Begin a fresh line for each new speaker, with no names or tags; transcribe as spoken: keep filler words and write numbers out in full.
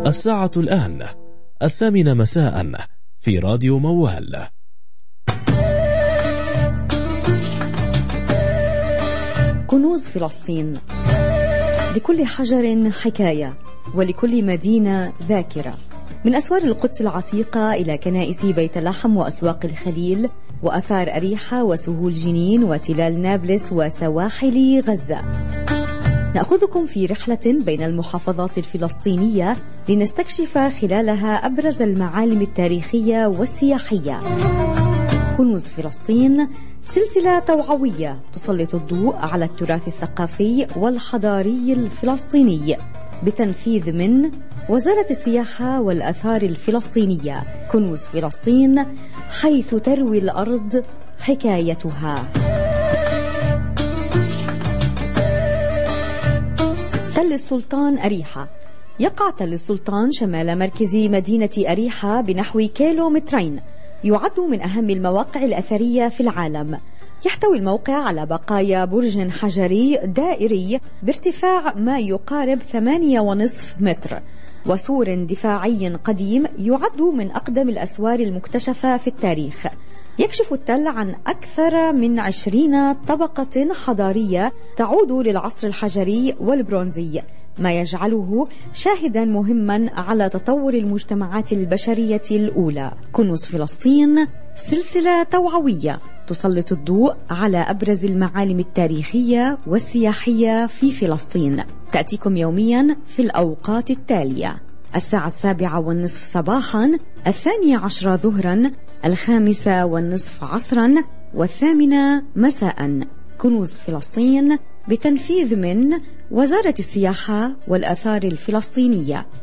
الساعة الآن الثامنة مساء في راديو موال.
كنوز فلسطين. لكل حجر حكاية، ولكل مدينة ذاكرة. من أسوار القدس العتيقة إلى كنائس بيت لحم وأسواق الخليل وأثار أريحة وسهول جنين وتلال نابلس وسواحل غزة. نأخذكم في رحلة بين المحافظات الفلسطينية لنستكشف خلالها أبرز المعالم التاريخية والسياحية. كنوز فلسطين سلسلة توعوية تسلط الضوء على التراث الثقافي والحضاري الفلسطيني بتنفيذ من وزارة السياحة والآثار الفلسطينية. كنوز فلسطين، حيث تروي الأرض حكايتها. تل السلطان أريحة. يقع تل السلطان شمال مركز مدينة أريحة بنحو كيلو مترين. يعد من أهم المواقع الأثرية في العالم. يحتوي الموقع على بقايا برج حجري دائري بارتفاع ما يقارب ثمانية ونصف متر، وسور دفاعي قديم يعد من أقدم الأسوار المكتشفة في التاريخ. يكشف التل عن أكثر من عشرين طبقة حضارية تعود للعصر الحجري والبرونزي، ما يجعله شاهدا مهما على تطور المجتمعات البشرية الأولى. كنوز فلسطين سلسلة توعوية تسلط الضوء على أبرز المعالم التاريخية والسياحية في فلسطين. تأتيكم يوميا في الأوقات التالية: الساعة السابعة والنصف صباحا، الثانية عشرة ظهرا، الخامسة والنصف عصرا، والثامنة مساء. كنوز فلسطين بتنفيذ من وزارة السياحة والآثار الفلسطينية.